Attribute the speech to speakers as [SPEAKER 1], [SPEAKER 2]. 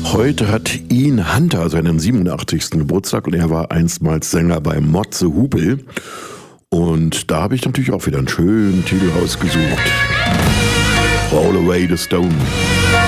[SPEAKER 1] Heute hat Ian Hunter seinen 87. Geburtstag und er war einstmals Sänger bei Motze Hupel. Und da habe ich natürlich auch wieder einen schönen Titel ausgesucht. Roll Away the Stone.